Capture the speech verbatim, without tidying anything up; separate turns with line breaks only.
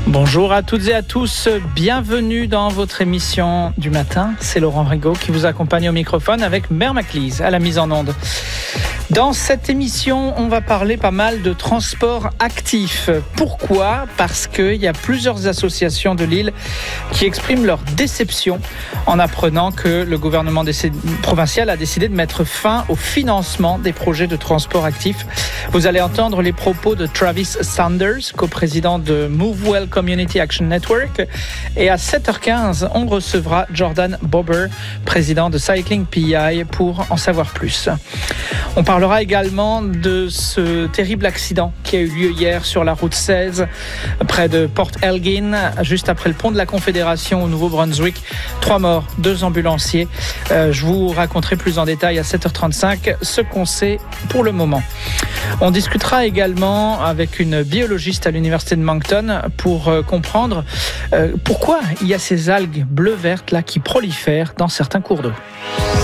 Bonjour à toutes et à tous, bienvenue dans votre émission du matin. C'est Laurent Rigaud qui vous accompagne au microphone avec Mère Maclise à la mise en onde. Dans cette émission, on va parler pas mal de transport actif. Pourquoi ? Parce qu'il y a plusieurs associations de Lille qui expriment leur déception en apprenant que le gouvernement provincial a décidé de mettre fin au financement des projets de transport actif. Vous allez entendre les propos de Travis Sanders, coprésident de Movewell Community Action Network. Et à sept heures quinze, on recevra Jordan Bobber, président de Cycling P I, pour en savoir plus. On parlera également de ce terrible accident qui a eu lieu hier sur la route seize, près de Port Elgin, juste après le pont de la Confédération au Nouveau-Brunswick. Trois morts, deux ambulanciers. Euh, je vous raconterai plus en détail à sept heures trente-cinq ce qu'on sait pour le moment. On discutera également avec une biologiste à l'université de Moncton pour euh, comprendre euh, pourquoi il y a ces algues bleu-vertes là qui prolifèrent dans certains cours d'eau.